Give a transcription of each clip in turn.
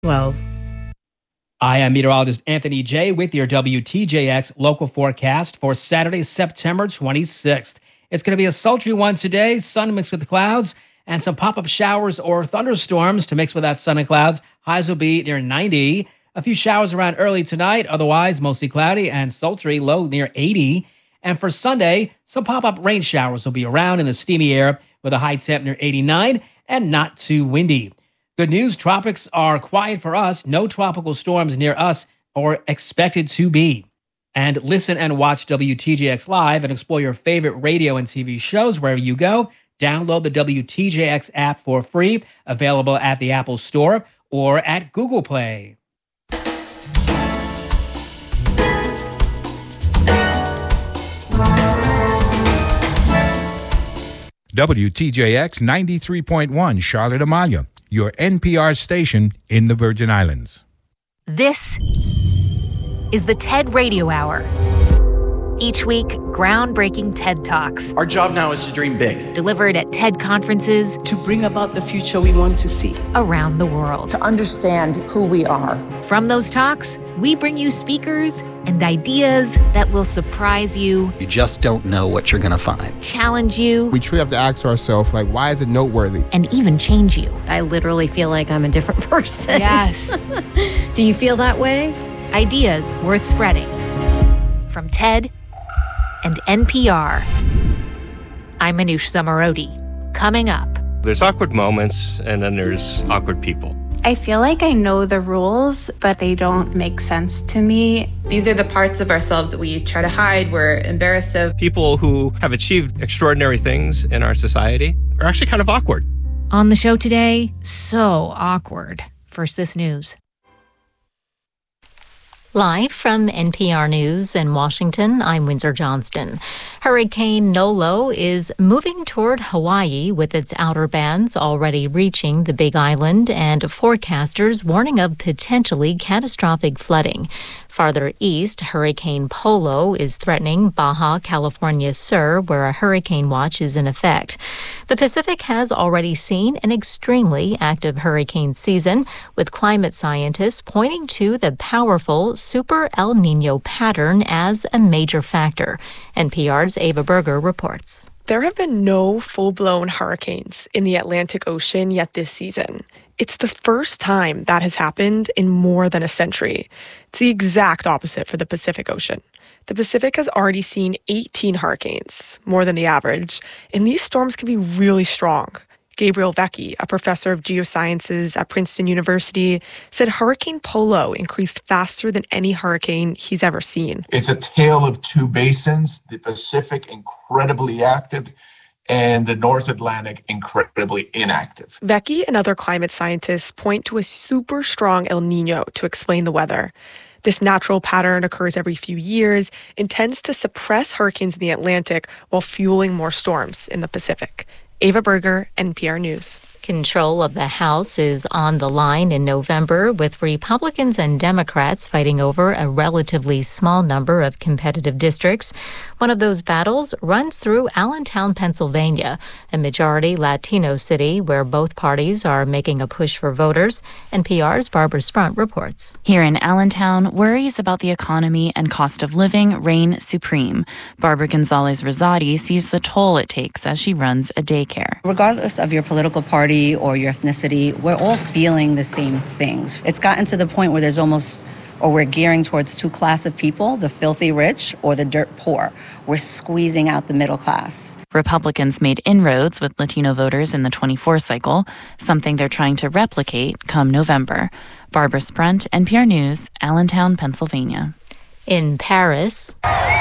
12. I am meteorologist Anthony J. with your WTJX local forecast for Saturday, September 26th. It's going to be a sultry one today, sun mixed with clouds, and some pop-up showers or thunderstorms to mix with that sun and clouds. Highs will be near 90. A few showers around early tonight, otherwise mostly cloudy and sultry, low near 80. And for Sunday, some pop-up rain showers will be around in the steamy air with a high temp near 89 and not too windy. Good news, tropics are quiet for us. No tropical storms near us are expected to be. And listen and watch WTJX Live and explore your favorite radio and TV shows wherever you go. Download the WTJX app for free, available at the Apple Store or at Google Play. WTJX 93.1 Charlotte Amalia, your NPR station in the Virgin Islands. This is the TED Radio Hour. Each week, groundbreaking TED Talks. Our job now is to dream big. Delivered at TED conferences. To bring about the future we want to see. Around the world. To understand who we are. From those talks, we bring you speakers and ideas that will surprise you. You just don't know what you're going to find. Challenge you. We truly have to ask ourselves, why is it noteworthy? And even change you. I literally feel like I'm a different person. Yes. Do you feel that way? Ideas worth spreading. From TED and NPR. I'm Manoush Zomorodi. Coming up. There's awkward moments, and then there's awkward people. I feel like I know the rules, but they don't make sense to me. These are the parts of ourselves that we try to hide, we're embarrassed of. People who have achieved extraordinary things in our society are actually kind of awkward. On the show today, so awkward. First, this news. Live from NPR News in Washington, I'm Windsor Johnston. Hurricane Nolo is moving toward Hawaii with its outer bands already reaching the Big Island and forecasters warning of potentially catastrophic flooding. Farther east, Hurricane Polo is threatening Baja California Sur, where a hurricane watch is in effect. The Pacific has already seen an extremely active hurricane season, with climate scientists pointing to the powerful Super El Niño pattern as a major factor. NPR's Ava Berger reports. There have been no full-blown hurricanes in the Atlantic Ocean yet this season. It's the first time that has happened in more than a century. It's the exact opposite for the Pacific Ocean. The Pacific has already seen 18 hurricanes, more than the average, and these storms can be really strong. Gabriel Vecchi, a professor of geosciences at Princeton University, said Hurricane Polo increased faster than any hurricane he's ever seen. It's a tale of two basins, the Pacific incredibly active and the North Atlantic incredibly inactive. Vecchi and other climate scientists point to a super strong El Niño to explain the weather. This natural pattern occurs every few years and tends to suppress hurricanes in the Atlantic while fueling more storms in the Pacific. Ava Berger, NPR News. Control of the House is on the line in November, with Republicans and Democrats fighting over a relatively small number of competitive districts. One of those battles runs through Allentown, Pennsylvania, a majority Latino city where both parties are making a push for voters. NPR's Barbara Sprunt reports. Here in Allentown, worries about the economy and cost of living reign supreme. Barbara Gonzalez-Rosati sees the toll it takes as she runs a daycare. Regardless of your political party or your ethnicity, we're all feeling the same things. It's gotten to the point where we're gearing towards two classes of people, the filthy rich or the dirt poor. We're squeezing out the middle class. Republicans made inroads with Latino voters in the 24 cycle, something they're trying to replicate come November. Barbara Sprunt, NPR News, Allentown, Pennsylvania. In Paris,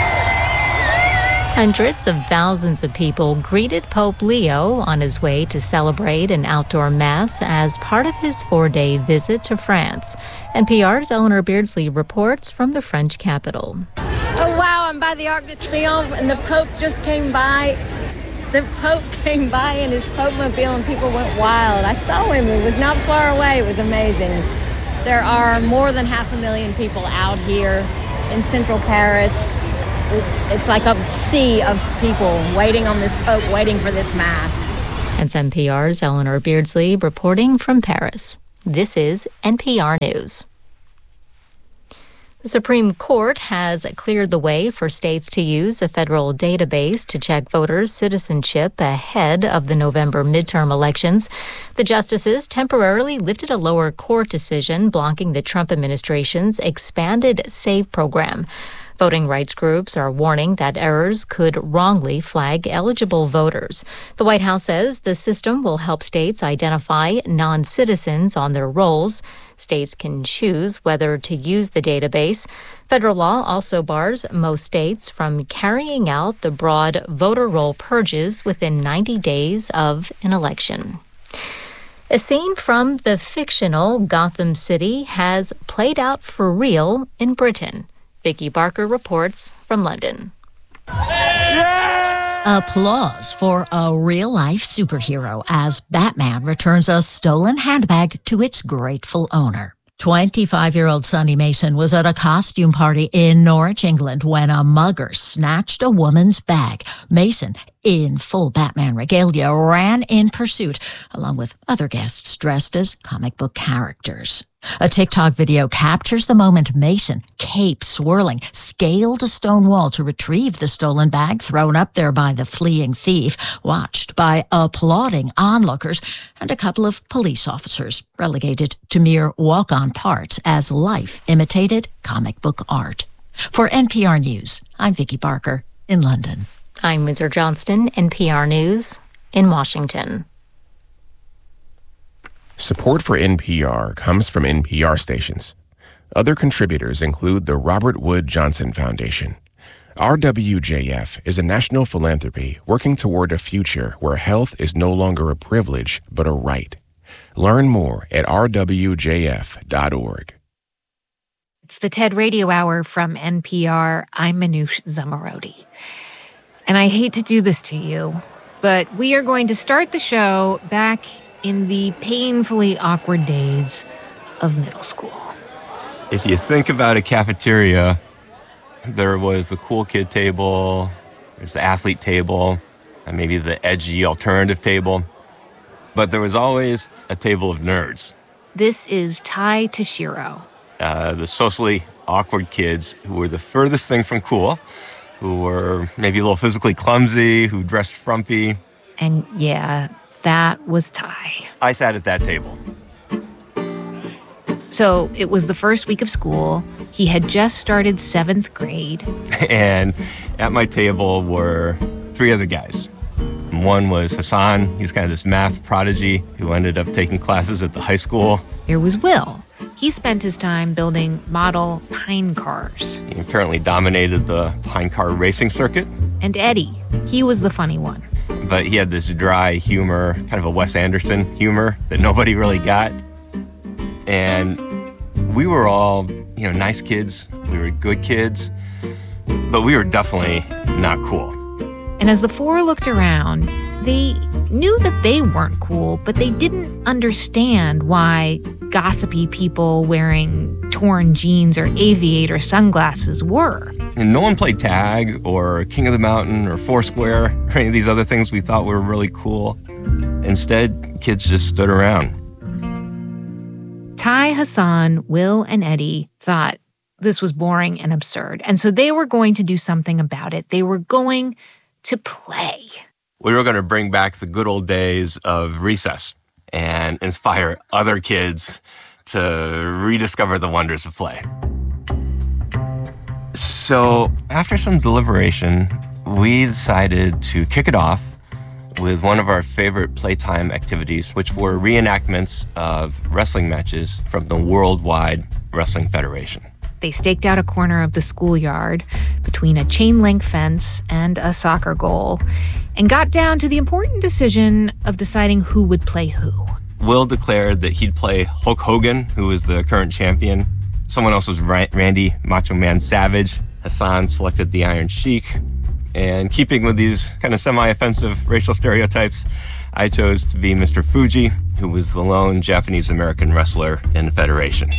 hundreds of thousands of people greeted Pope Leo on his way to celebrate an outdoor mass as part of his 4-day visit to France. NPR's Eleanor Beardsley reports from the French capital. Oh, wow, I'm by the Arc de Triomphe, and the Pope just came by. The Pope came by in his Pope-mobile, and people went wild. I saw him. He was not far away. It was amazing. There are more than 500,000 people out here in central Paris. It's like a sea of people waiting on this Pope, waiting for this Mass. That's NPR's Eleanor Beardsley reporting from Paris. This is NPR News. The Supreme Court has cleared the way for states to use a federal database to check voters' citizenship ahead of the November midterm elections. The justices temporarily lifted a lower court decision blocking the Trump administration's expanded SAVE program. Voting rights groups are warning that errors could wrongly flag eligible voters. The White House says the system will help states identify non-citizens on their rolls. States can choose whether to use the database. Federal law also bars most states from carrying out the broad voter roll purges within 90 days of an election. A scene from the fictional Gotham City has played out for real in Britain. Vicky Barker reports from London. Applause for a real-life superhero as Batman returns a stolen handbag to its grateful owner. 25-year-old Sonny Mason was at a costume party in Norwich, England, when a mugger snatched a woman's bag. Mason, in full Batman regalia, ran in pursuit, along with other guests dressed as comic book characters. A TikTok video captures the moment Mason, cape swirling, scaled a stone wall to retrieve the stolen bag thrown up there by the fleeing thief, watched by applauding onlookers and a couple of police officers, relegated to mere walk-on parts as life imitated comic book art. For NPR News, I'm Vicky Barker in London. I'm Windsor Johnston, NPR News in Washington. Support for NPR comes from NPR stations. Other contributors include the Robert Wood Johnson Foundation. RWJF is a national philanthropy working toward a future where health is no longer a privilege, but a right. Learn more at rwjf.org. It's the TED Radio Hour from NPR. I'm Manoush Zomorodi. And I hate to do this to you, but we are going to start the show back in the painfully awkward days of middle school. If you think about a cafeteria, there was the cool kid table, there's the athlete table, and maybe the edgy alternative table. But there was always a table of nerds. This is Tai Tashiro. The socially awkward kids who were the furthest thing from cool, who were maybe a little physically clumsy, who dressed frumpy. And yeah, that was Tai. I sat at that table. So it was the first week of school. He had just started 7th grade. And at my table were 3 other guys. One was Hassan. He was kind of this math prodigy who ended up taking classes at the high school. There was Will. He spent his time building model pine cars. He apparently dominated the pine car racing circuit. And Eddie. He was the funny one. But he had this dry humor, kind of a Wes Anderson humor that nobody really got. And we were all, nice kids. We were good kids. But we were definitely not cool. And as the 4 looked around, they knew that they weren't cool, but they didn't understand why gossipy people wearing torn jeans or aviator sunglasses were. And no one played tag or King of the Mountain or Foursquare or any of these other things we thought were really cool. Instead, kids just stood around. Tai, Hassan, Will, and Eddie thought this was boring and absurd. And so they were going to do something about it. They were going to play. We were going to bring back the good old days of recess and inspire other kids to rediscover the wonders of play. So after some deliberation, we decided to kick it off with one of our favorite playtime activities, which were reenactments of wrestling matches from the Worldwide Wrestling Federation. They staked out a corner of the schoolyard between a chain-link fence and a soccer goal and got down to the important decision of deciding who would play who. Will declared that he'd play Hulk Hogan, who is the current champion. Someone else was Randy Macho Man Savage. Hassan selected the Iron Sheik. And keeping with these kind of semi-offensive racial stereotypes, I chose to be Mr. Fuji, who was the lone Japanese-American wrestler in the Federation.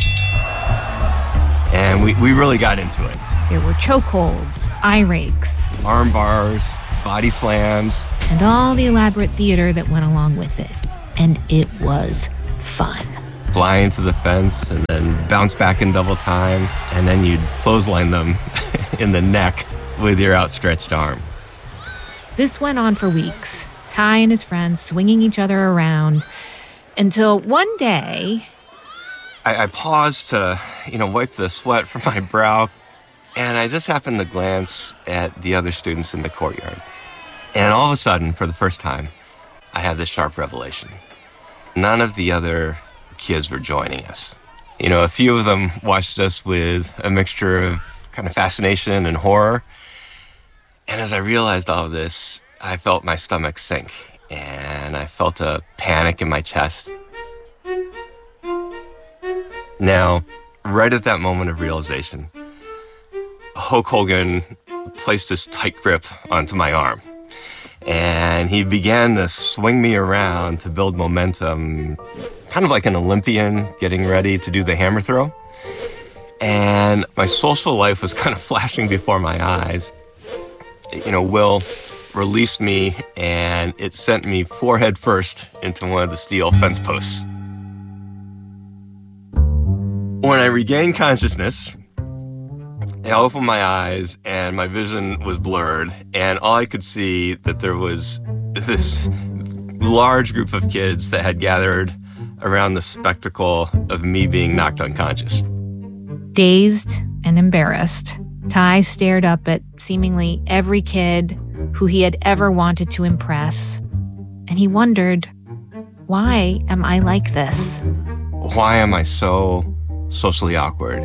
And we really got into it. There were chokeholds, eye rakes, arm bars, body slams, and all the elaborate theater that went along with it. And it was fun. fly into the fence and then bounce back in double time, and then you'd clothesline them in the neck with your outstretched arm. This went on for weeks, Ty and his friends swinging each other around, until one day... I paused to, wipe the sweat from my brow, and I just happened to glance at the other students in the courtyard. And all of a sudden, for the first time, I had this sharp revelation. None of the other kids were joining us. A few of them watched us with a mixture of kind of fascination and horror. And as I realized all of this, I felt my stomach sink, and I felt a panic in my chest. Now, right at that moment of realization, Hulk Hogan placed his tight grip onto my arm, and he began to swing me around to build momentum, kind of like an Olympian getting ready to do the hammer throw. And my social life was kind of flashing before my eyes. Will released me, and it sent me forehead first into one of the steel fence posts. When I regained consciousness, I opened my eyes and my vision was blurred, and all I could see that there was this large group of kids that had gathered around the spectacle of me being knocked unconscious. Dazed and embarrassed, Ty stared up at seemingly every kid who he had ever wanted to impress, and he wondered, why am I like this? Why am I so socially awkward?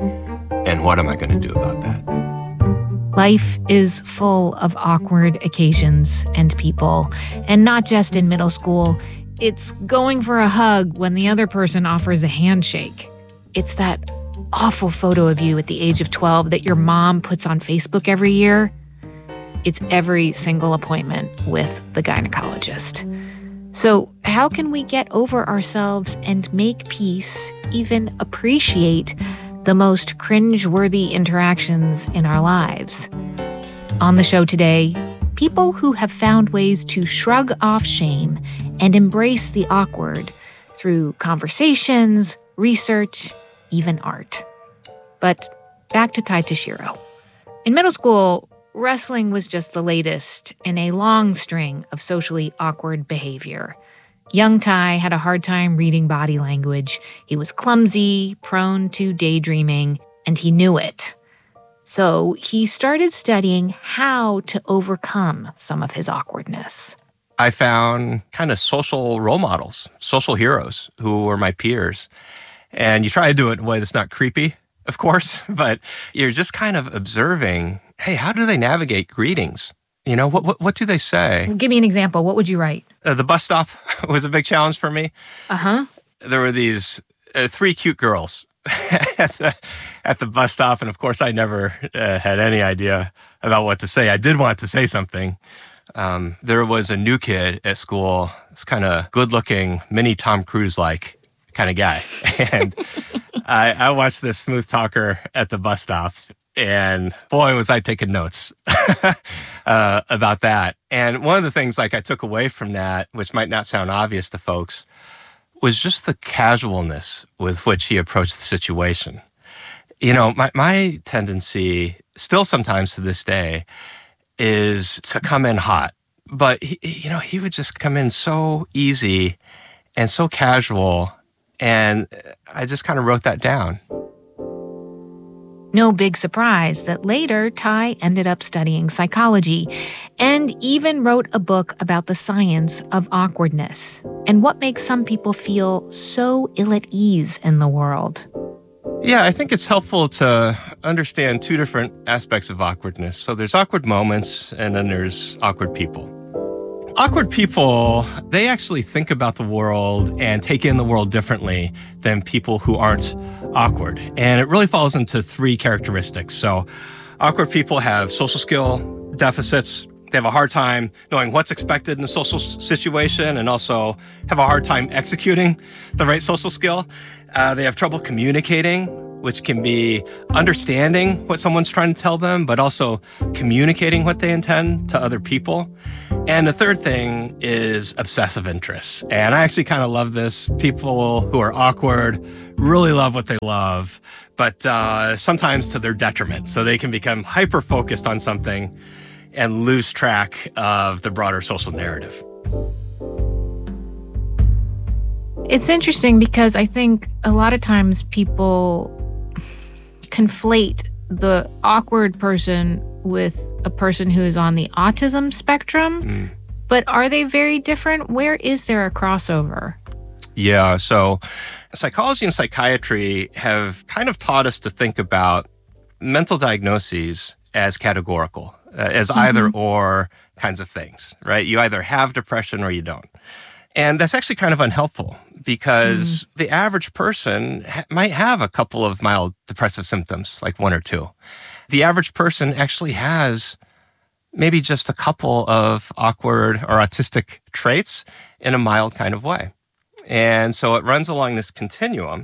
And what am I going to do about that? Life is full of awkward occasions and people, and not just in middle school. It's going for a hug when the other person offers a handshake. It's that awful photo of you at the age of 12 that your mom puts on Facebook every year. It's every single appointment with the gynecologist. So how can we get over ourselves and make peace, even appreciate the most cringe-worthy interactions in our lives? On the show today, people who have found ways to shrug off shame and embrace the awkward through conversations, research, even art. But back to Tai Tashiro. In middle school, wrestling was just the latest in a long string of socially awkward behavior. Young Tai had a hard time reading body language. He was clumsy, prone to daydreaming, and he knew it. So he started studying how to overcome some of his awkwardness. I found kind of social role models, social heroes who were my peers. And you try to do it in a way that's not creepy, of course, but you're just kind of observing, hey, how do they navigate greetings? What do they say? Give me an example. What would you write? The bus stop was a big challenge for me. Uh-huh. There were these 3 cute girls at the bus stop, and of course I never had any idea about what to say. I did want to say something. There was a new kid at school, this kind of good-looking, mini Tom Cruise-like kind of guy. And I watched this smooth talker at the bus stop, and boy, was I taking notes about that. And one of the things I took away from that, which might not sound obvious to folks, was just the casualness with which he approached the situation. My tendency, still sometimes to this day, is to come in hot. But he would just come in so easy and so casual, and I just kind of wrote that down. No big surprise that later Tai ended up studying psychology and even wrote a book about the science of awkwardness and what makes some people feel so ill at ease in the world. Yeah, I think it's helpful to understand 2 different aspects of awkwardness. So there's awkward moments, and then there's awkward people. Awkward people, they actually think about the world and take in the world differently than people who aren't awkward. And it really falls into 3 characteristics. So awkward people have social skill deficits. They have a hard time knowing what's expected in a social situation, and also have a hard time executing the right social skill. They have trouble communicating which can be understanding what someone's trying to tell them, but also communicating what they intend to other people. And the third thing is obsessive interests. And I actually kind of love this. People who are awkward really love what they love, but sometimes to their detriment. So they can become hyper-focused on something and lose track of the broader social narrative. It's interesting because I think a lot of times people conflate the awkward person with a person who is on the autism spectrum. But are they very different? Where is there a crossover? Yeah, so psychology and psychiatry have kind of taught us to think about mental diagnoses as categorical, as either or kinds of things, right? You either have depression or you don't. And that's actually kind of unhelpful because the average person might have a couple of mild depressive symptoms, like one or two. The average person actually has maybe just a couple of awkward or autistic traits in a mild kind of way. And so it runs along this continuum.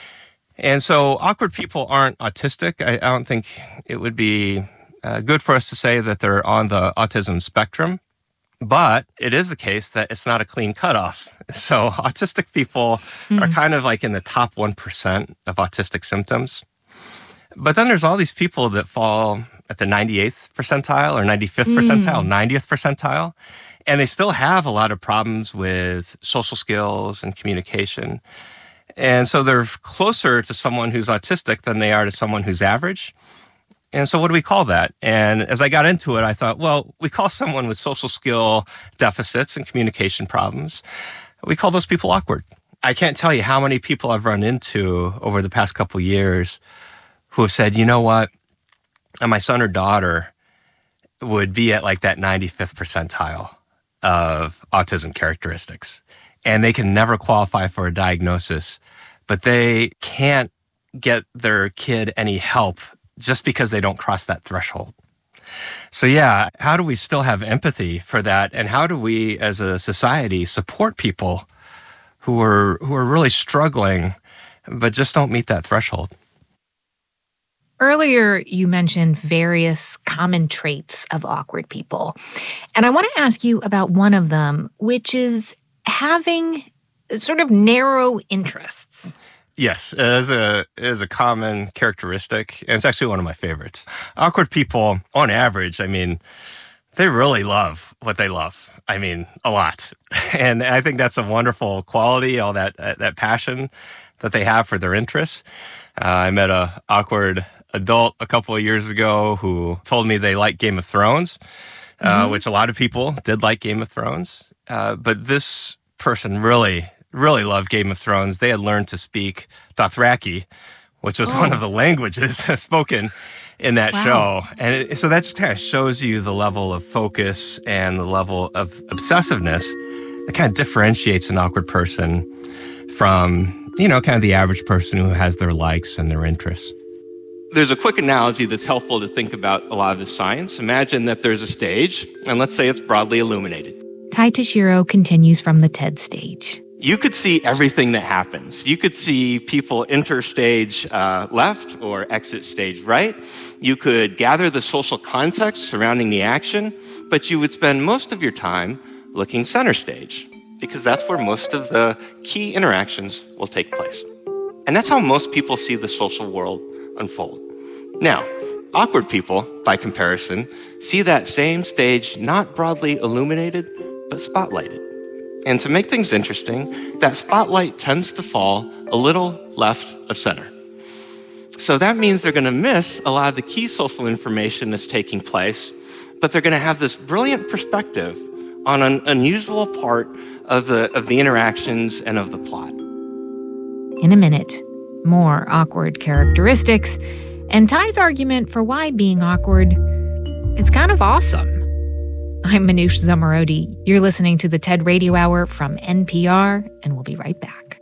And so awkward people aren't autistic. I don't think it would be good for us to say that they're on the autism spectrum. But it is the case that it's not a clean cutoff. So autistic people are kind of like in the top 1% of autistic symptoms. But then there's all these people that fall at the 98th percentile or 95th percentile, 90th percentile. And they still have a lot of problems with social skills and communication. And so they're closer to someone who's autistic than they are to someone who's average. And so what do we call that? And as I got into it, I thought, well, we call someone with social skill deficits and communication problems, we call those people awkward. I can't tell you how many people I've run into over the past couple of years who have said, you know what, my son or daughter would be at like that 95th percentile of autism characteristics. And they can never qualify for a diagnosis, but they can't get their kid any help just because they don't cross that threshold. So yeah, how do we still have empathy for that? And how do we as a society support people who are really struggling, but just don't meet that threshold? Earlier, you mentioned various common traits of awkward people. And I want to ask you about one of them, which is having sort of narrow interests. Yes, it is a common characteristic, and it's actually one of my favorites. Awkward people, on average, I mean, they really love what they love. I mean, a lot. And I think that's a wonderful quality, all that passion that they have for their interests. I met an awkward adult a couple of years ago who told me they like Game of Thrones, which a lot of people did like Game of Thrones. But this person really loved Game of Thrones. They had learned to speak Dothraki, which was one of the languages spoken in that show. And so that just kind of shows you the level of focus and the level of obsessiveness that kind of differentiates an awkward person from, kind of the average person who has their likes and their interests. There's a quick analogy that's helpful to think about a lot of this science. Imagine that there's a stage, and let's say it's broadly illuminated. Tai Tashiro continues from the TED stage. You could see everything that happens. You could see people enter stage left or exit stage right. You could gather the social context surrounding the action, but you would spend most of your time looking center stage because that's where most of the key interactions will take place. And that's how most people see the social world unfold. Now, awkward people, by comparison, see that same stage not broadly illuminated, but spotlighted. And to make things interesting, that spotlight tends to fall a little left of center. So that means they're going to miss a lot of the key social information that's taking place, but they're going to have this brilliant perspective on an unusual part of the interactions and of the plot. In a minute, more awkward characteristics and Tai's argument for why being awkward is kind of awesome. I'm Manoush Zomorodi. You're listening to the TED Radio Hour from NPR, and we'll be right back.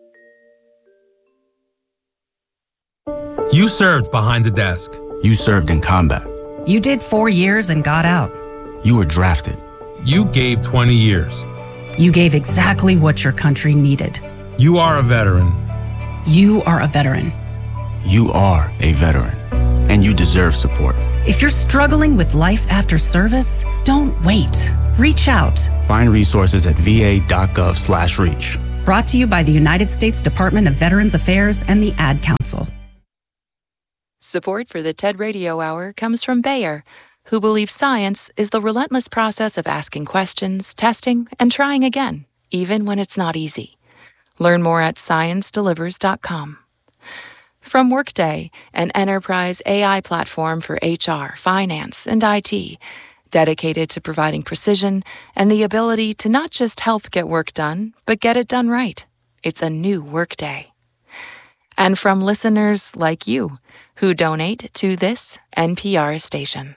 You served behind the desk. You served in combat. You did 4 years and got out. You were drafted. You gave 20 years. You gave exactly what your country needed. You are a veteran. You are a veteran. You are a veteran, and you deserve support. If you're struggling with life after service, don't wait. Reach out. Find resources at va.gov/reach. Brought to you by the United States Department of Veterans Affairs and the Ad Council. Support for the TED Radio Hour comes from Bayer, who believes science is the relentless process of asking questions, testing, and trying again, even when it's not easy. Learn more at sciencedelivers.com. From Workday, an enterprise AI platform for HR, finance, and IT, dedicated to providing precision and the ability to not just help get work done, but get it done right. It's a new Workday. And from listeners like you, who donate to this NPR station.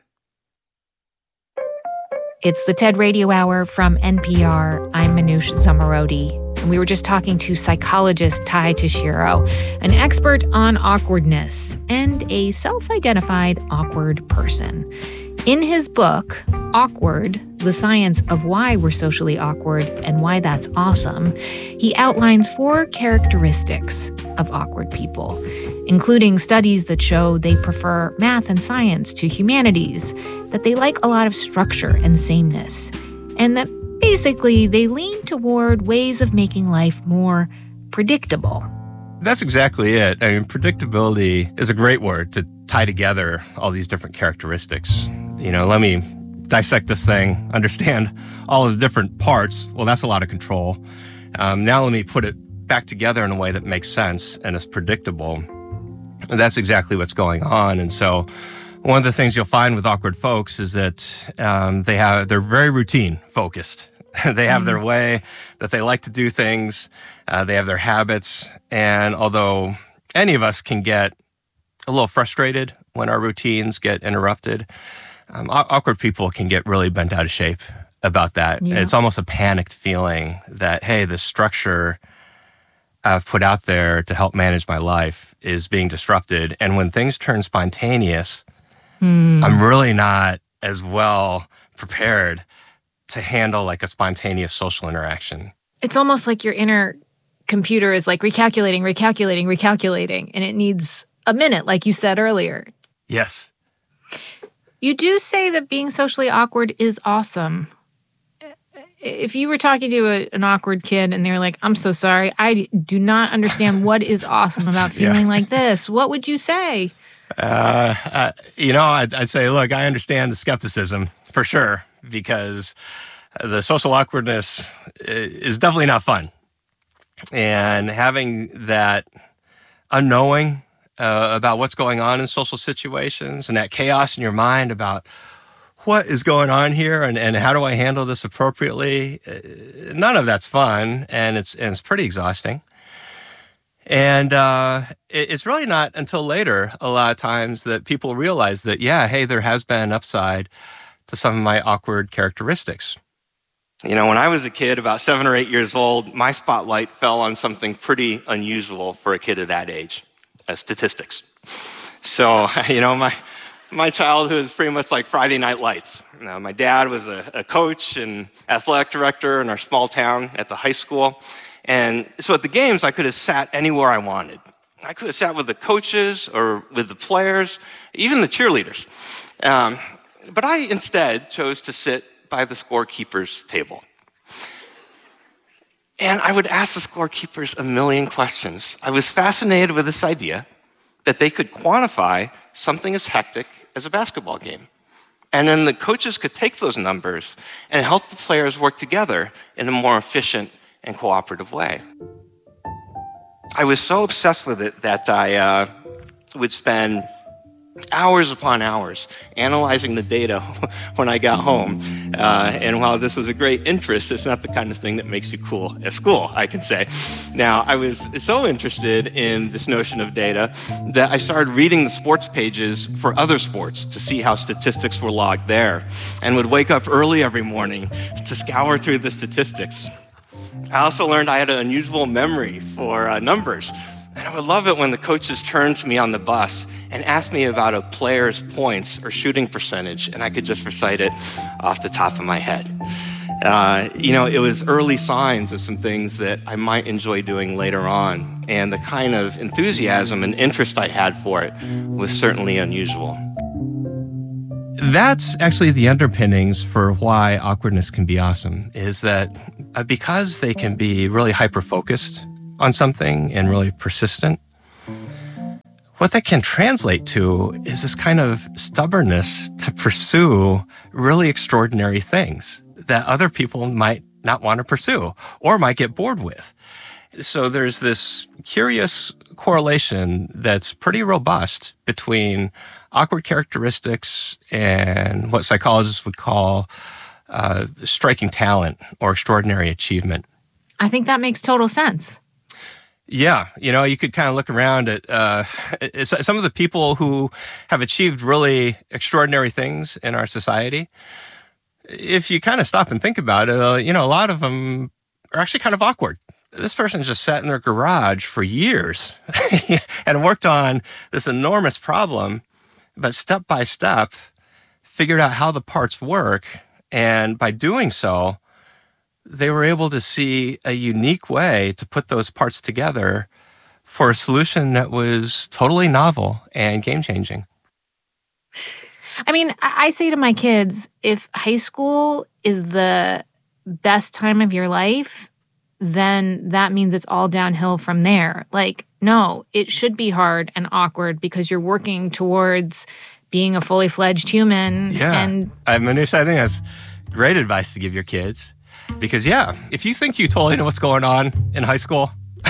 It's the TED Radio Hour from NPR. I'm Manoush Zomorodi, and we were just talking to psychologist Ty Tashiro, an expert on awkwardness and a self-identified awkward person. In his book, Awkward, The Science of Why We're Socially Awkward and Why That's Awesome, he outlines 4 characteristics of awkward people, including studies that show they prefer math and science to humanities, that they like a lot of structure and sameness, and that basically they lean toward ways of making life more predictable. That's exactly it. I mean, predictability is a great word to tie together all these different characteristics. Let me dissect this thing, understand all of the different parts. Well, that's a lot of control. Now let me put it back together in a way that makes sense and is predictable. And that's exactly what's going on. And so one of the things you'll find with awkward folks is that they're very routine focused. They have their way that they like to do things. They have their habits. And although any of us can get a little frustrated when our routines get interrupted, awkward people can get really bent out of shape about that. Yeah. It's almost a panicked feeling that, hey, the structure I've put out there to help manage my life is being disrupted. And when things turn spontaneous, I'm really not as well prepared to handle like a spontaneous social interaction. It's almost like your inner computer is like recalculating, and it needs a minute, like you said earlier. Yes. You do say that being socially awkward is awesome. If you were talking to an awkward kid and they're like, I'm so sorry, I do not understand what is awesome about feeling like this, what would you say? I'd say, look, I understand the skepticism for sure, because the social awkwardness is definitely not fun. And having that unknowing about what's going on in social situations and that chaos in your mind about what is going on here and how do I handle this appropriately, none of that's fun, and it's pretty exhausting. And it's really not until later, a lot of times, that people realize that, hey, there has been an upside to some of my awkward characteristics. When I was a kid, about 7 or 8 years old, my spotlight fell on something pretty unusual for a kid of that age, statistics. So, my childhood was pretty much like Friday Night Lights. My dad was a coach and athletic director in our small town at the high school. And so at the games, I could have sat anywhere I wanted. I could have sat with the coaches or with the players, even the cheerleaders. But I instead chose to sit by the scorekeeper's table. And I would ask the scorekeepers a million questions. I was fascinated with this idea that they could quantify something as hectic as a basketball game. And then the coaches could take those numbers and help the players work together in a more efficient and cooperative way. I was so obsessed with it that I would spend hours upon hours analyzing the data when I got home. And while this was a great interest, it's not the kind of thing that makes you cool at school, I can say. Now, I was so interested in this notion of data that I started reading the sports pages for other sports to see how statistics were logged there, and would wake up early every morning to scour through the statistics. I also learned I had an unusual memory for numbers. And I would love it when the coaches turned to me on the bus and asked me about a player's points or shooting percentage, and I could just recite it off the top of my head. It was early signs of some things that I might enjoy doing later on. And the kind of enthusiasm and interest I had for it was certainly unusual. That's actually the underpinnings for why awkwardness can be awesome, is that because they can be really hyper-focused on something and really persistent, what that can translate to is this kind of stubbornness to pursue really extraordinary things that other people might not want to pursue or might get bored with. So there's this curious correlation that's pretty robust between awkward characteristics and what psychologists would call striking talent or extraordinary achievement. I think that makes total sense. Yeah, you could kind of look around at some of the people who have achieved really extraordinary things in our society. If you kind of stop and think about it, a lot of them are actually kind of awkward. This person just sat in their garage for years and worked on this enormous problem, but step by step figured out how the parts work. And by doing so, they were able to see a unique way to put those parts together for a solution that was totally novel and game-changing. I mean, I say to my kids, if high school is the best time of your life, then that means it's all downhill from there. Like, no, it should be hard and awkward because you're working towards being a fully fledged human. Yeah. Manoush, I think that's great advice to give your kids. Because, if you think you totally know what's going on in high school,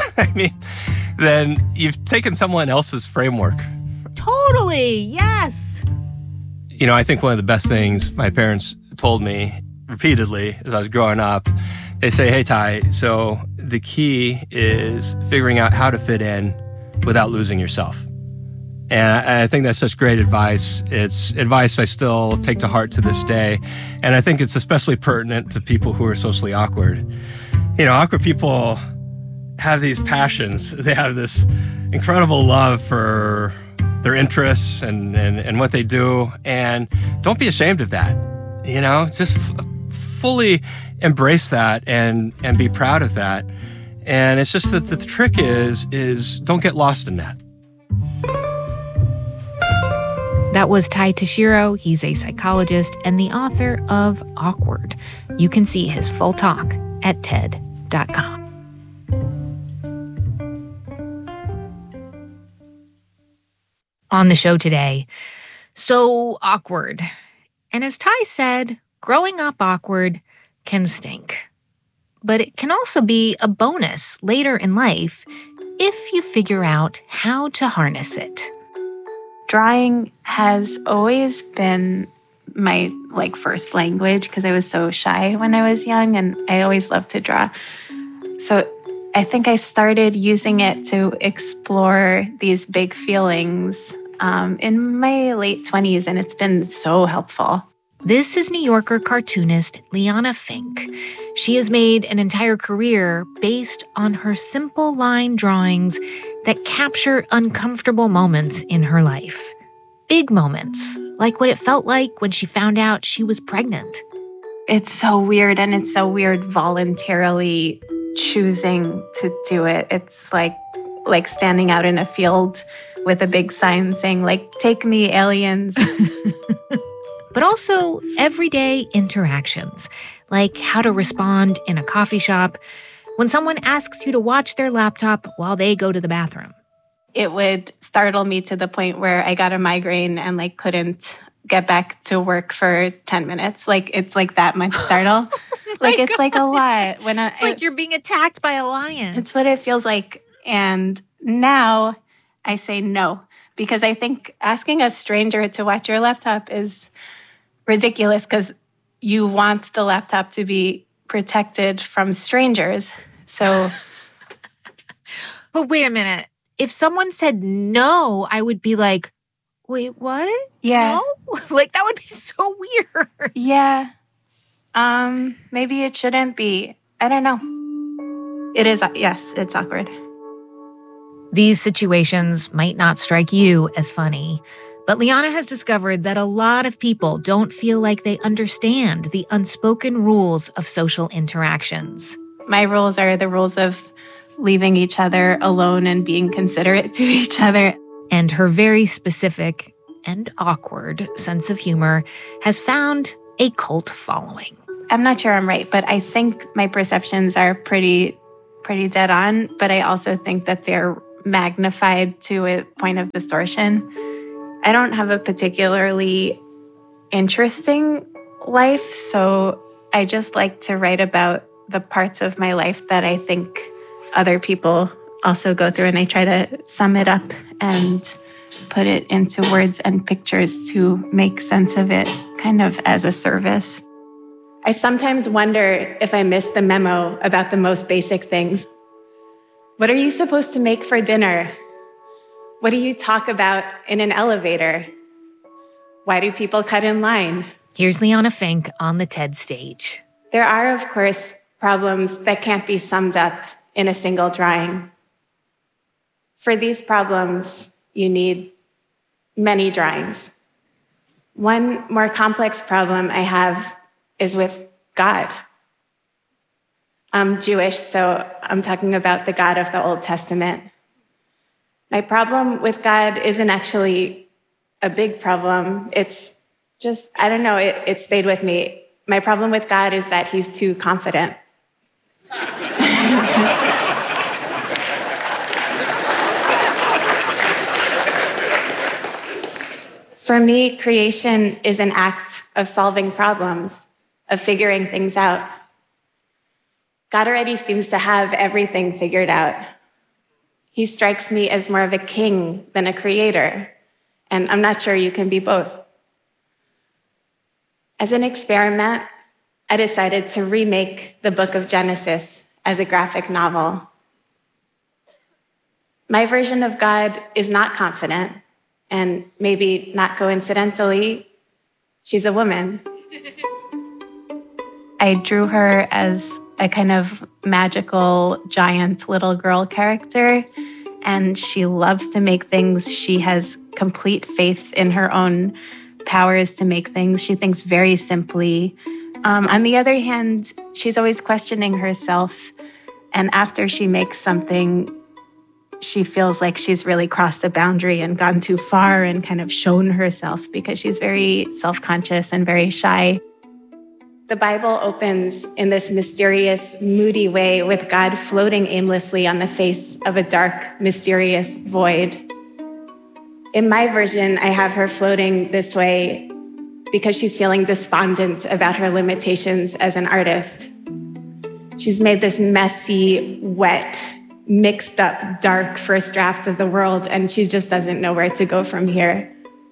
then you've taken someone else's framework. Totally, yes. I think one of the best things my parents told me repeatedly as I was growing up, they say, hey, Ty, so the key is figuring out how to fit in without losing yourself. And I think that's such great advice. It's advice I still take to heart to this day. And I think it's especially pertinent to people who are socially awkward. Awkward people have these passions. They have this incredible love for their interests and what they do. And don't be ashamed of that. Just fully embrace that and be proud of that. And it's just that the trick is don't get lost in that. That was Ty Tashiro. He's a psychologist and the author of Awkward. You can see his full talk at TED.com. On the show today, so awkward. And as Ty said, growing up awkward can stink. But it can also be a bonus later in life if you figure out how to harness it. Drawing has always been my first language because I was so shy when I was young and I always loved to draw. So I think I started using it to explore these big feelings in my late 20s, and it's been so helpful. This is New Yorker cartoonist Liana Fink. She has made an entire career based on her simple line drawings that capture uncomfortable moments in her life. Big moments, like what it felt like when she found out she was pregnant. It's so weird, and it's so weird voluntarily choosing to do it. It's like standing out in a field with a big sign saying, take me, aliens. But also everyday interactions, like how to respond in a coffee shop when someone asks you to watch their laptop while they go to the bathroom. It would startle me to the point where I got a migraine and couldn't get back to work for 10 minutes. It's that much startle. It's a lot. It's like you're being attacked by a lion. It's what it feels like. And now I say no, because I think asking a stranger to watch your laptop is ridiculous because you want the laptop to be protected from strangers. So. But wait a minute. If someone said no, I would be like, wait, what? Yeah. No? That would be so weird. Yeah. Maybe it shouldn't be. I don't know. It is. Yes, it's awkward. These situations might not strike you as funny, But Liana has discovered that a lot of people don't feel like they understand the unspoken rules of social interactions. My rules are the rules of leaving each other alone and being considerate to each other. And her very specific and awkward sense of humor has found a cult following. I'm not sure I'm right, but I think my perceptions are pretty dead on, but I also think that they're magnified to a point of distortion. I don't have a particularly interesting life, so I just like to write about the parts of my life that I think other people also go through, and I try to sum it up and put it into words and pictures to make sense of it, kind of as a service. I sometimes wonder if I missed the memo about the most basic things. What are you supposed to make for dinner? What do you talk about in an elevator? Why do people cut in line? Here's Liana Finck on the TED stage. There are, of course, problems that can't be summed up in a single drawing. For these problems, you need many drawings. One more complex problem I have is with God. I'm Jewish, so I'm talking about the God of the Old Testament. My problem with God isn't actually a big problem. It's just, I don't know, it stayed with me. My problem with God is that he's too confident. For me, creation is an act of solving problems, of figuring things out. God already seems to have everything figured out. He strikes me as more of a king than a creator, and I'm not sure you can be both. As an experiment, I decided to remake the book of Genesis as a graphic novel. My version of God is not confident, and maybe not coincidentally, she's a woman. I drew her as a kind of magical, giant little girl character, and she loves to make things. She has complete faith in her own powers to make things. She thinks very simply. On the other hand, she's always questioning herself, and after she makes something, she feels like she's really crossed a boundary and gone too far and kind of shown herself because she's very self-conscious and very shy. The Bible opens in this mysterious, moody way with God floating aimlessly on the face of a dark, mysterious void. In my version, I have her floating this way because she's feeling despondent about her limitations as an artist. She's made this messy, wet, mixed up, dark first draft of the world, and she just doesn't know where to go from here.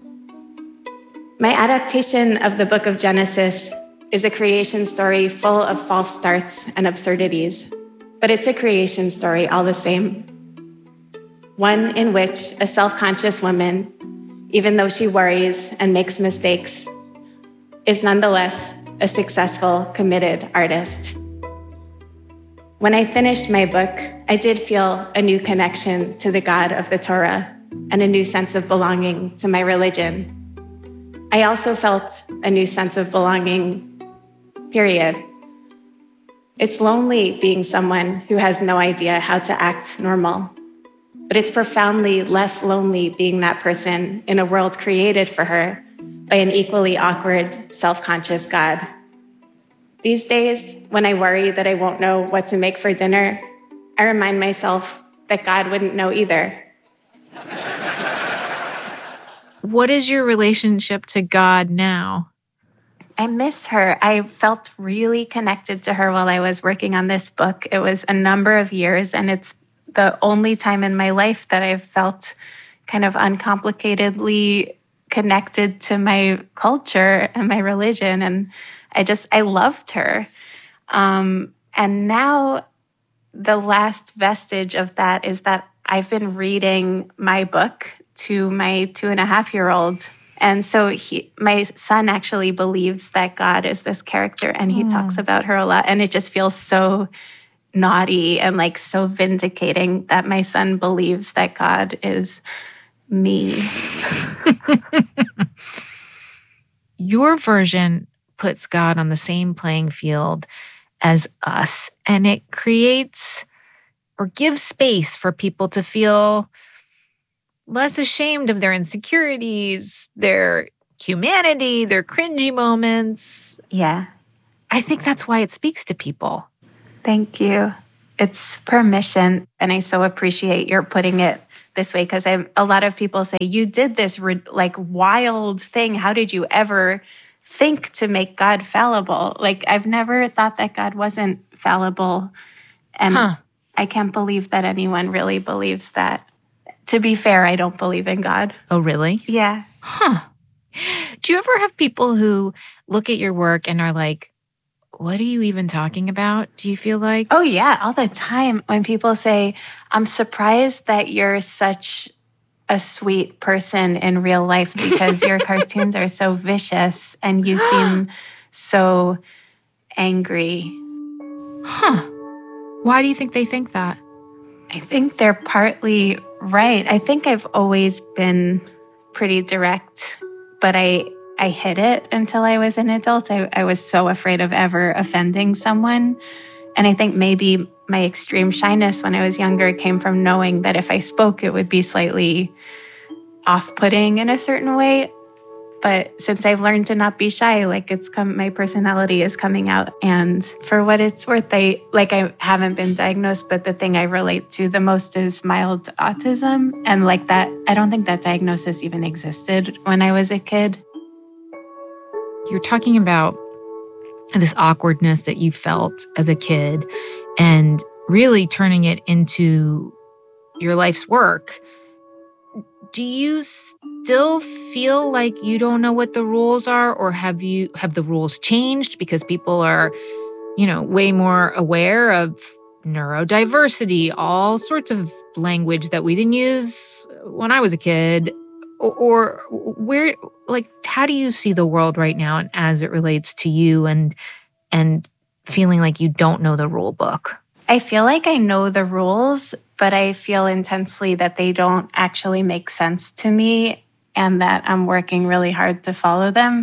My adaptation of the book of Genesis is a creation story full of false starts and absurdities, but it's a creation story all the same. One in which a self-conscious woman, even though she worries and makes mistakes, is nonetheless a successful, committed artist. When I finished my book, I did feel a new connection to the God of the Torah and a new sense of belonging to my religion. I also felt a new sense of belonging, period. It's lonely being someone who has no idea how to act normal, but it's profoundly less lonely being that person in a world created for her by an equally awkward, self-conscious God. These days, when I worry that I won't know what to make for dinner, I remind myself that God wouldn't know either. What is your relationship to God now? I miss her. I felt really connected to her while I was working on this book. It was a number of years, and it's the only time in my life that I've felt kind of uncomplicatedly connected to my culture and my religion. And I loved her. And now the last vestige of that is that I've been reading my book to my 2.5-year-old. And so my son actually believes that God is this character, and he talks about her a lot. And it just feels so naughty and like so vindicating that my son believes that God is me. Your version puts God on the same playing field as us, and it creates or gives space for people to feel less ashamed of their insecurities, their humanity, their cringy moments. Yeah. I think that's why it speaks to people. Thank you. It's permission, and I so appreciate your putting it this way, because a lot of people say, you did this like wild thing. How did you ever think to make God fallible? Like, I've never thought that God wasn't fallible. And I can't believe that anyone really believes that. To be fair, I don't believe in God. Oh, really? Yeah. Do you ever have people who look at your work and are like, what are you even talking about? Do you feel like? Oh, yeah, all the time. When people say, I'm surprised that you're such a sweet person in real life because your cartoons are so vicious and you seem so angry. Why do you think they think that? I think they're partly right. I think I've always been pretty direct, but I hid it until I was an adult. I was so afraid of ever offending someone. And I think maybe my extreme shyness when I was younger came from knowing that if I spoke, it would be slightly off-putting in a certain way. But since I've learned to not be shy, like my personality is coming out. And for what it's worth, I haven't been diagnosed, but the thing I relate to the most is mild autism. And like that, I don't think that diagnosis even existed when I was a kid. You're talking about this awkwardness that you felt as a kid and really turning it into your life's work. Do you still feel like you don't know what the rules are, or have the rules changed because people are, way more aware of neurodiversity, all sorts of language that we didn't use when I was a kid? Or where, how do you see the world right now as it relates to you and feeling like you don't know the rule book? I feel like I know the rules, but I feel intensely that they don't actually make sense to me and that I'm working really hard to follow them.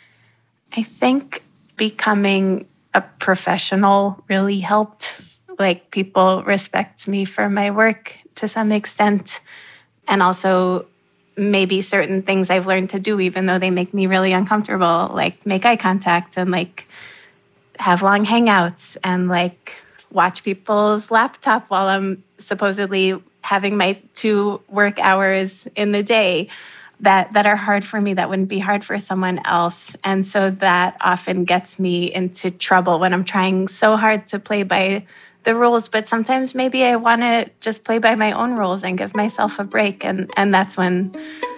I think becoming a professional really helped. Like, people respect me for my work to some extent. And also maybe certain things I've learned to do, even though they make me really uncomfortable, like make eye contact and like have long hangouts and like watch people's laptop while I'm supposedly having my 2 work hours in the day that are hard for me, that wouldn't be hard for someone else. And so that often gets me into trouble when I'm trying so hard to play by the rules. But sometimes maybe I want to just play by my own rules and give myself a break. And that's when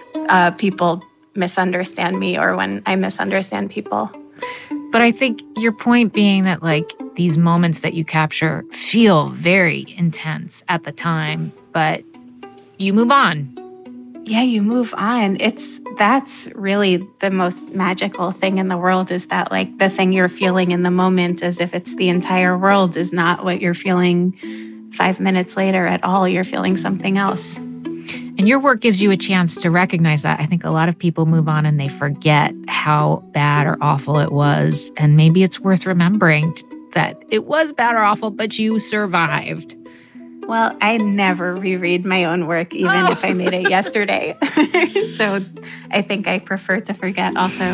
people misunderstand me, or when I misunderstand people. But I think your point being that these moments that you capture feel very intense at the time, but you move on. Yeah, you move on. That's really the most magical thing in the world, is that the thing you're feeling in the moment, as if it's the entire world, is not what you're feeling 5 minutes later at all. You're feeling something else. And your work gives you a chance to recognize that. I think a lot of people move on and they forget how bad or awful it was. And maybe it's worth remembering that it was bad or awful, but you survived. Well, I never reread my own work, even if I made it yesterday. So I think I prefer to forget also.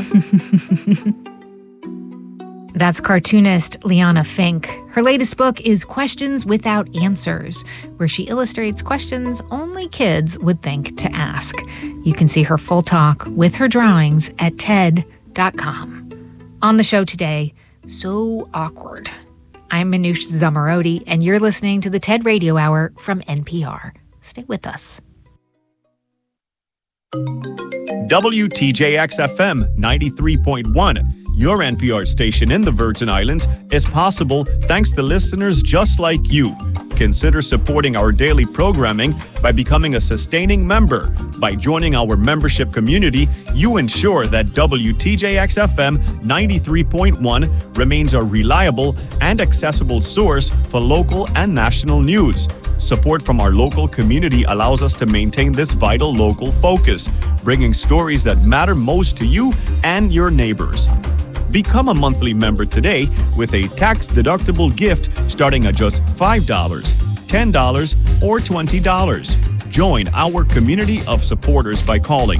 That's cartoonist Liana Finck. Her latest book is Questions Without Answers, where she illustrates questions only kids would think to ask. You can see her full talk with her drawings at TED.com. On the show today, So Awkward. I'm Manoush Zomorodi, and you're listening to the TED Radio Hour from NPR. Stay with us. WTJX-FM 93.1, Your NPR station in the Virgin Islands is possible thanks to listeners just like you. Consider supporting our daily programming by becoming a sustaining member. By joining our membership community, you ensure that WTJX-FM 93.1 remains a reliable and accessible source for local and national news. Support from our local community allows us to maintain this vital local focus, bringing stories that matter most to you and your neighbors. Become a monthly member today with a tax-deductible gift starting at just $5, $10, or $20. Join our community of supporters by calling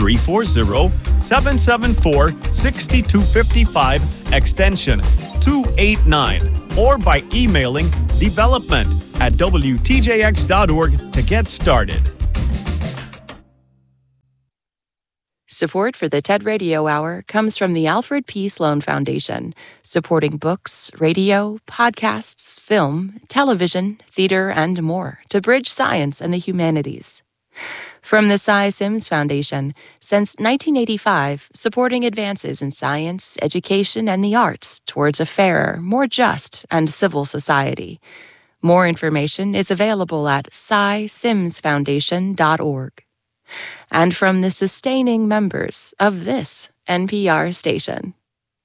340-774-6255 extension 289 or by emailing development@wtjx.org to get started. Support for the TED Radio Hour comes from the Alfred P. Sloan Foundation, supporting books, radio, podcasts, film, television, theater, and more to bridge science and the humanities. From the Cy Sims Foundation, since 1985, supporting advances in science, education, and the arts towards a fairer, more just, and civil society. More information is available at cysimsfoundation.org. And from the sustaining members of this NPR station.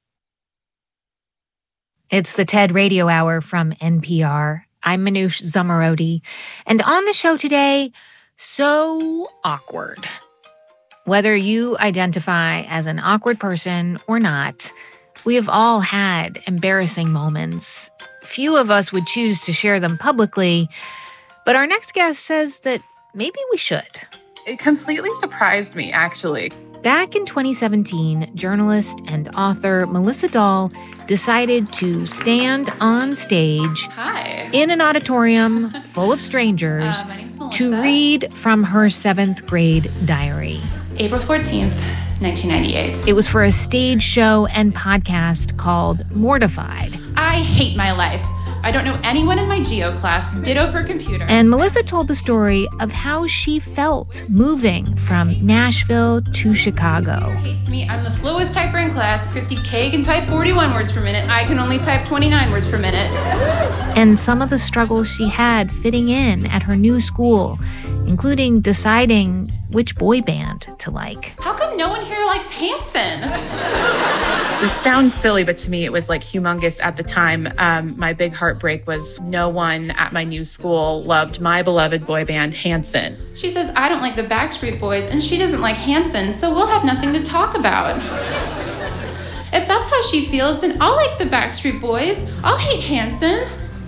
It's the TED Radio Hour from NPR. I'm Manoush Zomorodi. And on the show today, so awkward. Whether you identify as an awkward person or not, we have all had embarrassing moments. Few of us would choose to share them publicly, but our next guest says that maybe we should. It completely surprised me, actually. Back in 2017, journalist and author Melissa Dahl decided to stand on stage in an auditorium full of strangers to read from her 7th grade diary. April 14th, 1998. It was for a stage show and podcast called Mortified. I hate my life. I don't know anyone in my geo class. Ditto for computer. And Melissa told the story of how she felt moving from Nashville to Chicago. Hates me. I'm the slowest typer in class. Christy K can type 41 words per minute. I can only type 29 words per minute. And some of the struggles she had fitting in at her new school, including deciding which boy band to like. How come no one here likes Hanson? This sounds silly, but to me it was like humongous at the time. My big heartbreak was no one at my new school loved my beloved boy band, Hanson. She says, I don't like the Backstreet Boys, and she doesn't like Hanson, so we'll have nothing to talk about. If that's how she feels, then I'll like the Backstreet Boys. I'll hate Hanson.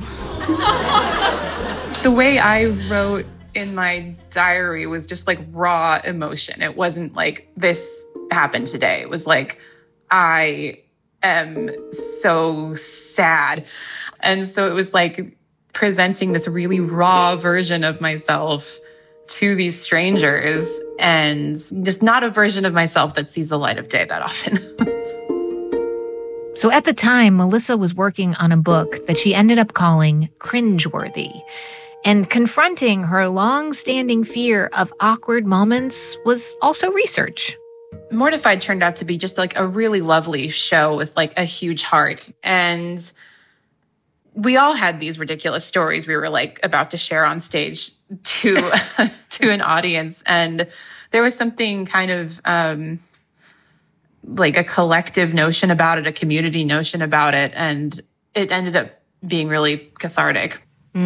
The way I wrote in my diary was just like raw emotion. It wasn't like this happened today. It was like, I am so sad. And so it was like presenting this really raw version of myself to these strangers, and just not a version of myself that sees the light of day that often. So at the time, Melissa was working on a book that she ended up calling Cringeworthy. And confronting her long-standing fear of awkward moments was also research. Mortified turned out to be just like a really lovely show with like a huge heart. And we all had these ridiculous stories we were like about to share on stage to an audience. And there was something kind of like a collective notion about it, a community notion about it. And it ended up being really cathartic.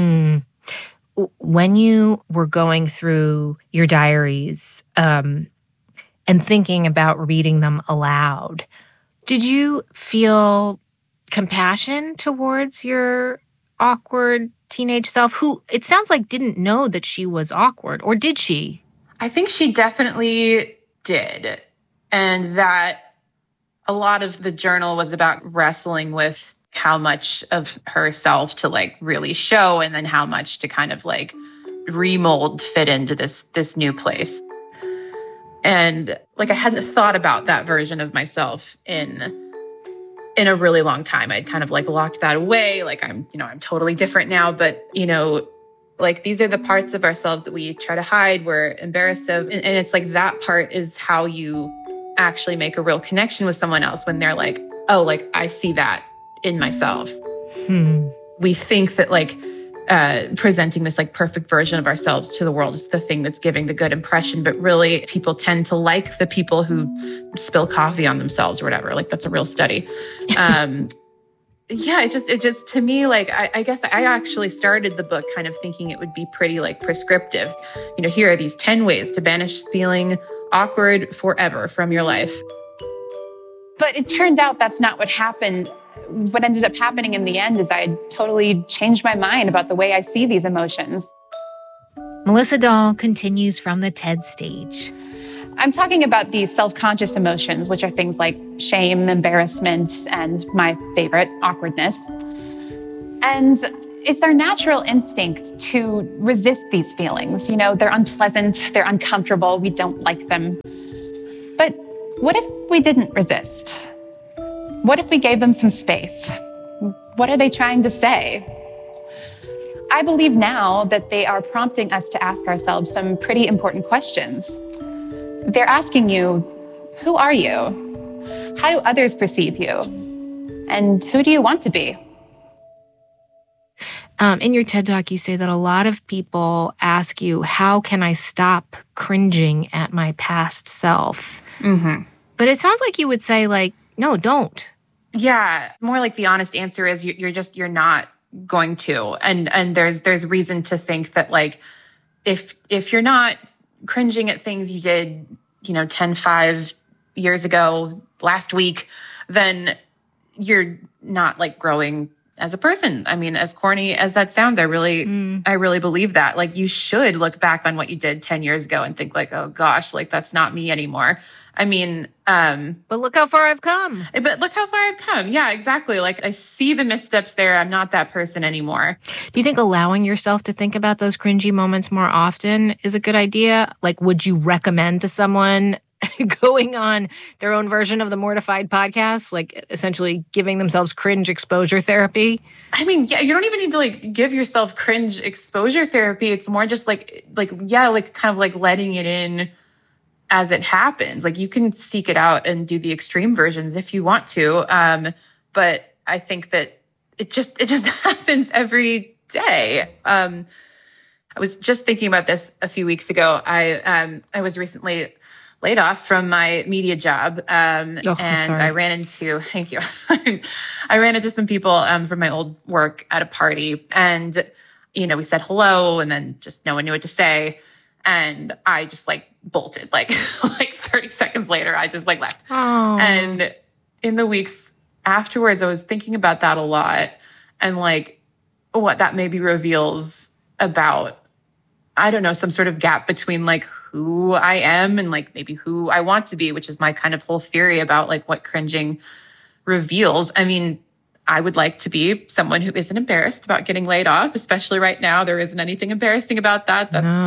When you were going through your diaries and thinking about reading them aloud, did you feel compassion towards your awkward teenage self, who it sounds like didn't know that she was awkward, or did she? I think she definitely did. And that a lot of the journal was about wrestling with how much of herself to like really show, and then how much to kind of like remold, fit into this new place. And like I hadn't thought about that version of myself in a really long time. I'd kind of like locked that away. Like I'm totally different now, but like these are the parts of ourselves that we try to hide, we're embarrassed of. And it's like that part is how you actually make a real connection with someone else, when they're like, oh, like I see that in myself. We think that like presenting this like perfect version of ourselves to the world is the thing that's giving the good impression. But really, people tend to like the people who spill coffee on themselves or whatever. Like that's a real study. Yeah, it just to me, like, I guess I actually started the book kind of thinking it would be pretty like prescriptive. You know, here are these 10 ways to banish feeling awkward forever from your life. But it turned out that's not what happened. What ended up happening in the end is I totally changed my mind about the way I see these emotions. Melissa Dahl continues from the TED stage. I'm talking about these self-conscious emotions, which are things like shame, embarrassment, and my favorite, awkwardness. And it's our natural instinct to resist these feelings. You know, they're unpleasant, they're uncomfortable, we don't like them. But what if we didn't resist? What if we gave them some space? What are they trying to say? I believe now that they are prompting us to ask ourselves some pretty important questions. They're asking you, who are you? How do others perceive you? And who do you want to be? In your TED Talk, you say that a lot of people ask you, how can I stop cringing at my past self? Mm-hmm. But it sounds like you would say, like, no, don't. Yeah, more like the honest answer is you're not going to. And there's reason to think that, like, if you're not cringing at things you did, 5 years ago, last week, then you're not like growing as a person. I mean, as corny as that sounds, I really believe that. Like, you should look back on what you did 10 years ago and think like, oh gosh, like that's not me anymore. I mean, but look how far I've come. Yeah, exactly. Like, I see the missteps there. I'm not that person anymore. Do you think allowing yourself to think about those cringy moments more often is a good idea? Like, would you recommend to someone going on their own version of the Mortified podcast, like essentially giving themselves cringe exposure therapy? I mean, yeah, you don't even need to like give yourself cringe exposure therapy. It's more just like kind of like letting it in as it happens. Like, you can seek it out and do the extreme versions if you want to. But I think that it just happens every day. I was just thinking about this a few weeks ago. I was recently laid off from my media job. And I ran into, thank you. I ran into some people from my old work at a party, and, we said hello, and then just no one knew what to say. And I just like bolted, like 30 seconds later, I just like left. Oh. And in the weeks afterwards, I was thinking about that a lot, and like what that maybe reveals about, I don't know, some sort of gap between like who I am and like maybe who I want to be, which is my kind of whole theory about like what cringing reveals. I mean, I would like to be someone who isn't embarrassed about getting laid off, especially right now. There isn't anything embarrassing about that.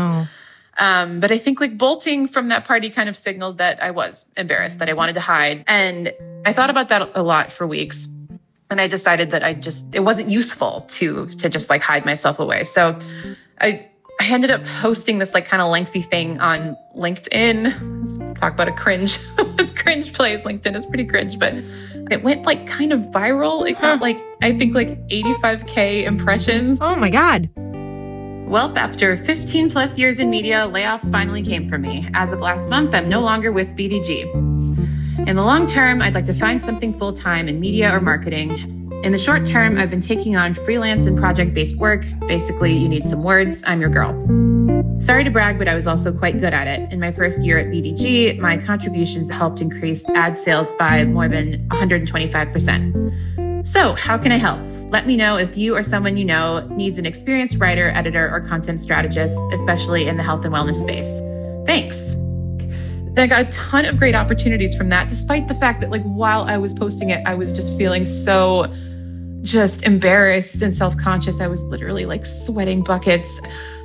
But I think like bolting from that party kind of signaled that I was embarrassed, that I wanted to hide. And I thought about that a lot for weeks. And I decided that it wasn't useful to just like hide myself away. So I ended up posting this like kind of lengthy thing on LinkedIn. Let's talk about a cringe place. LinkedIn is pretty cringe, but it went like kind of viral. It got like, I think like 85K impressions. Oh my God. Well, after 15 plus years in media, layoffs finally came for me. As of last month, I'm no longer with BDG. In the long term, I'd like to find something full-time in media or marketing. In the short term, I've been taking on freelance and project-based work. Basically, you need some words, I'm your girl. Sorry to brag, but I was also quite good at it. In my first year at BDG, my contributions helped increase ad sales by more than 125%. So, how can I help? Let me know if you or someone you know needs an experienced writer, editor, or content strategist, especially in the health and wellness space. Thanks. And I got a ton of great opportunities from that, despite the fact that like while I was posting it, I was just feeling so just embarrassed and self-conscious. I was literally like sweating buckets,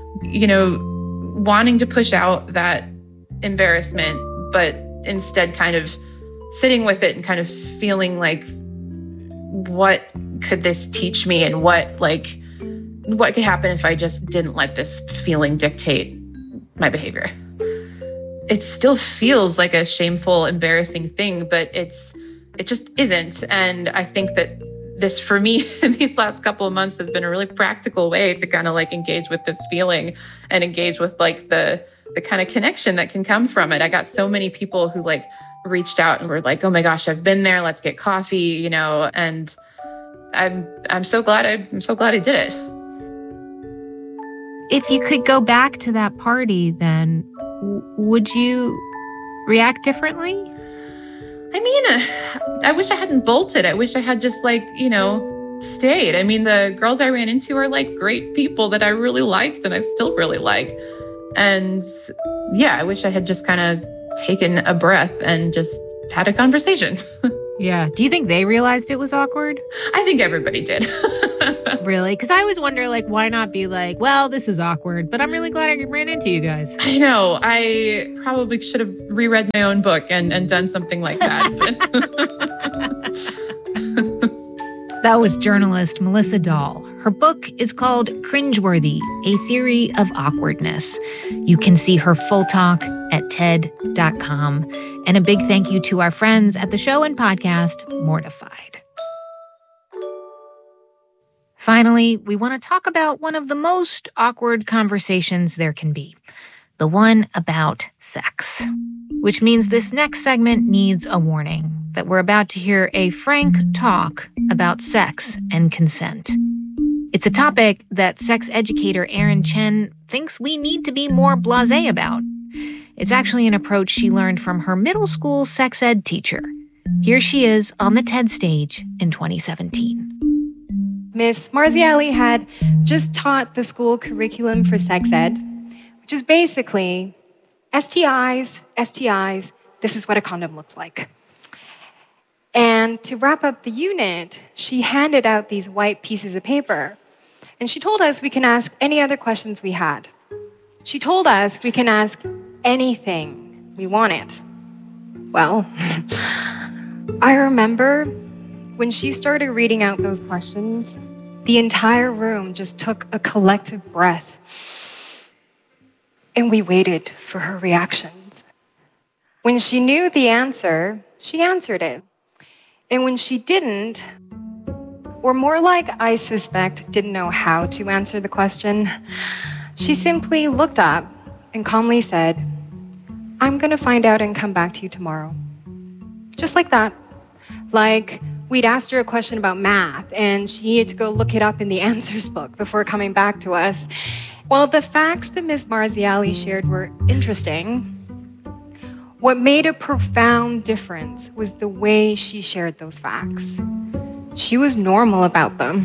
wanting to push out that embarrassment, but instead kind of sitting with it and kind of feeling like, what could this teach me, and what could happen if I just didn't let this feeling dictate my behavior? It still feels like a shameful, embarrassing thing, but it's it just isn't. And I think that this, for me, in these last couple of months has been a really practical way to kind of like engage with this feeling and engage with like the kind of connection that can come from it. I got so many people who like reached out and were like, oh my gosh, I've been there. Let's get coffee, and I'm so glad I did it. If you could go back to that party, then would you react differently? I mean, I wish I hadn't bolted. I wish I had just stayed. I mean, the girls I ran into are like great people that I really liked and I still really like. And yeah, I wish I had just kind of taken a breath and just had a conversation. Yeah. Do you think they realized it was awkward? I think everybody did. Really? Because I always wonder, why not be like, well, this is awkward, but I'm really glad I ran into you guys. I know. I probably should have reread my own book and done something like that. That was journalist Melissa Dahl. Her book is called Cringeworthy, A Theory of Awkwardness. You can see her full talk at TED.com. And a big thank you to our friends at the show and podcast, Mortified. Finally, we want to talk about one of the most awkward conversations there can be, the one about sex. Which means this next segment needs a warning that we're about to hear a frank talk about sex and consent. It's a topic that sex educator Erin Chen thinks we need to be more blasé about. It's actually an approach she learned from her middle school sex ed teacher. Here she is on the TED stage in 2017. Miss Marziali had just taught the school curriculum for sex ed, which is basically STIs, this is what a condom looks like. And to wrap up the unit, she handed out these white pieces of paper. And she told us we can ask any other questions we had. She told us we can ask anything we wanted. Well, I remember when she started reading out those questions, the entire room just took a collective breath. And we waited for her reactions. When she knew the answer, she answered it. And when she didn't, or more like I suspect didn't know how to answer the question, she simply looked up and calmly said, I'm going to find out and come back to you tomorrow. Just like that. Like we'd asked her a question about math and she needed to go look it up in the answers book before coming back to us. While the facts that Ms. Marziali shared were interesting, what made a profound difference was the way she shared those facts. She was normal about them.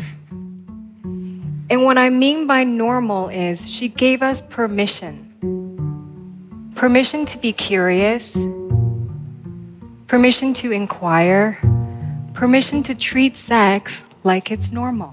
And what I mean by normal is she gave us permission. Permission to be curious, permission to inquire, permission to treat sex like it's normal.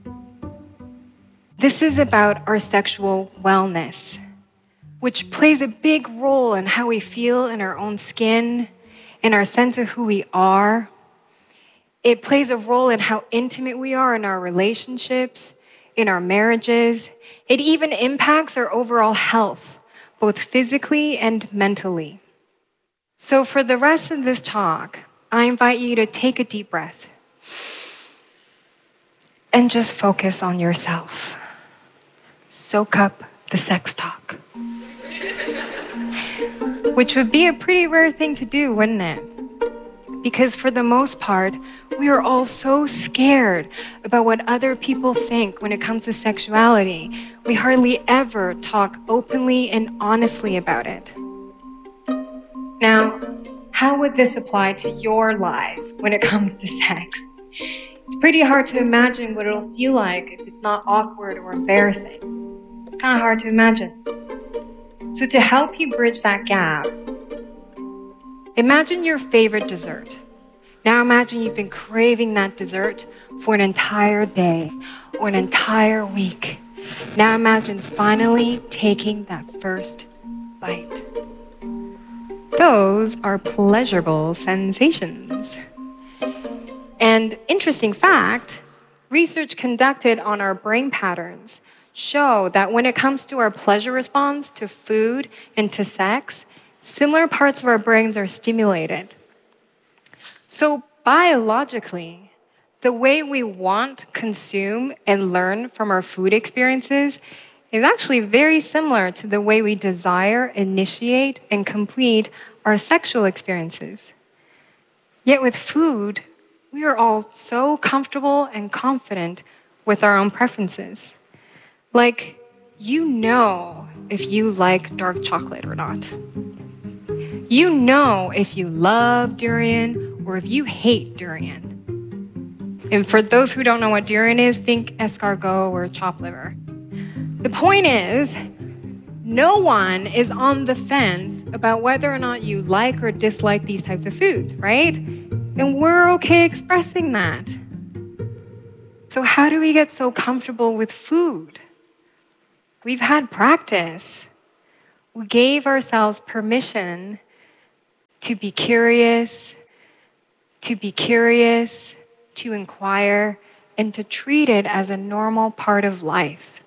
This is about our sexual wellness, which plays a big role in how we feel in our own skin, in our sense of who we are. It plays a role in how intimate we are in our relationships, in our marriages. It even impacts our overall health, both physically and mentally. So for the rest of this talk, I invite you to take a deep breath and just focus on yourself. Soak up the sex talk. Which would be a pretty rare thing to do, wouldn't it? Because for the most part, we are all so scared about what other people think when it comes to sexuality. We hardly ever talk openly and honestly about it. Now, how would this apply to your lives when it comes to sex? It's pretty hard to imagine what it'll feel like if it's not awkward or embarrassing. Kind of hard to imagine. So to help you bridge that gap, imagine your favorite dessert. Now imagine you've been craving that dessert for an entire day or an entire week. Now imagine finally taking that first bite. Those are pleasurable sensations. And interesting fact, research conducted on our brain patterns show that when it comes to our pleasure response to food and to sex, similar parts of our brains are stimulated. So biologically, the way we want, consume, and learn from our food experiences is actually very similar to the way we desire, initiate, and complete our sexual experiences. Yet with food, we are all so comfortable and confident with our own preferences. Like, you know if you like dark chocolate or not. You know if you love durian or if you hate durian. And for those who don't know what durian is, think escargot or chopped liver. The point is, no one is on the fence about whether or not you like or dislike these types of foods, right? And we're okay expressing that. So how do we get so comfortable with food? We've had practice. We gave ourselves permission to be curious, to inquire, and to treat it as a normal part of life.